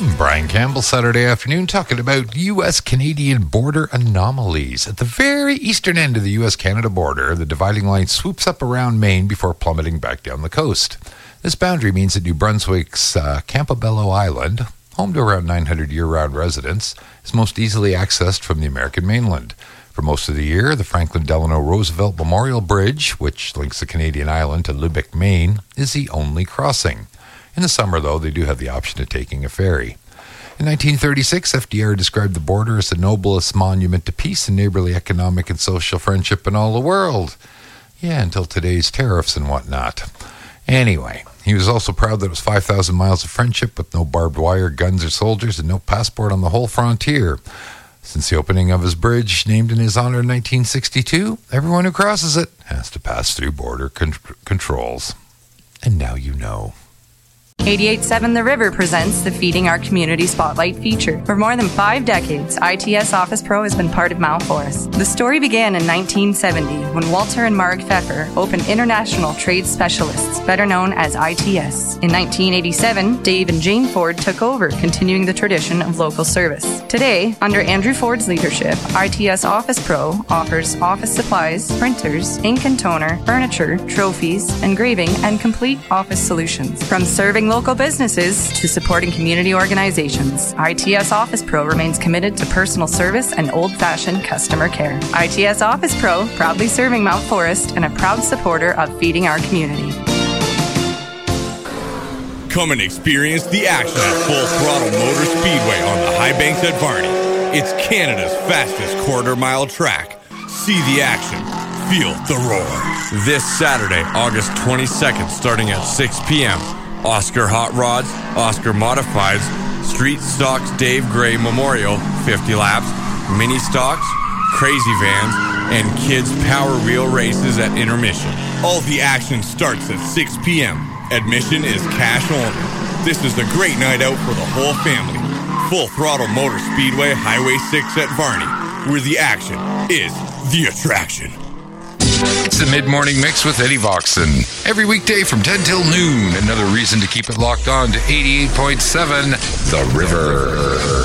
Brian Campbell, Saturday afternoon, talking about U.S.-Canadian border anomalies. At the very eastern end of the U.S.-Canada border, the dividing line swoops up around Maine before plummeting back down the coast. This boundary means that New Brunswick's Campobello Island, home to around 900 year-round residents, is most easily accessed from the American mainland. For most of the year, the Franklin Delano Roosevelt Memorial Bridge, which links the Canadian island to Lubec, Maine, is the only crossing. In the summer, though, they do have the option of taking a ferry. In 1936, FDR described the border as the noblest monument to peace and neighborly economic and social friendship in all the world. Yeah, until today's tariffs and whatnot. Anyway, he was also proud that it was 5,000 miles of friendship with no barbed wire, guns, or soldiers, and no passport on the whole frontier. Since the opening of his bridge, named in his honor in 1962, everyone who crosses it has to pass through border controls. And now you know. 88.7 The River presents the Feeding Our Community Spotlight feature. For more than 5 decades, ITS Office Pro has been part of Mount Forest. The story began in 1970 when Walter and Marg Pfeffer opened International Trade Specialists, better known as ITS. In 1987, Dave and Jane Ford took over, continuing the tradition of local service. Today, under Andrew Ford's leadership, ITS Office Pro offers office supplies, printers, ink and toner, furniture, trophies, engraving, and complete office solutions. From serving local businesses to supporting community organizations, ITS Office Pro remains committed to personal service and old-fashioned customer care. ITS Office Pro, proudly serving Mount Forest and a proud supporter of Feeding Our Community. Come and experience the action at Full Throttle Motor Speedway on the High Banks at Varney. It's Canada's fastest quarter-mile track. See the action. Feel the roar. This Saturday, August 22nd, starting at 6 p.m., Oscar Hot Rods, Oscar Modifieds, Street Stocks Dave Gray Memorial, 50 laps, Mini Stocks, Crazy Vans, and Kids Power Wheel races at intermission. All the action starts at 6 p.m. Admission is cash only. This is a great night out for the whole family. Full Throttle Motor Speedway, Highway 6 at Varney, where the action is the attraction. It's the Mid-Morning Mix with Eddie Voxon. Every weekday from 10 till noon. Another reason to keep it locked on to 88.7 The River.